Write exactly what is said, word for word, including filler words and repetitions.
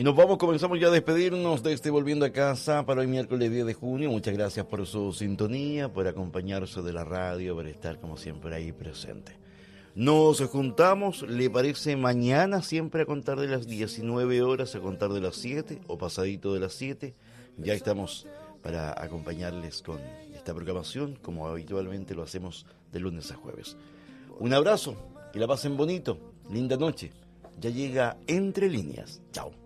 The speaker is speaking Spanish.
Y nos vamos, comenzamos ya a despedirnos de este Volviendo a Casa para hoy miércoles diez de junio. Muchas gracias por su sintonía, por acompañarse de la radio, por estar como siempre ahí presente. Nos juntamos, ¿le parece mañana siempre a contar de las diecinueve horas, a contar de las siete o pasadito de las siete? Ya estamos para acompañarles con esta programación como habitualmente lo hacemos de lunes a jueves. Un abrazo, que la pasen bonito, linda noche. Ya llega Entre Líneas. Chao.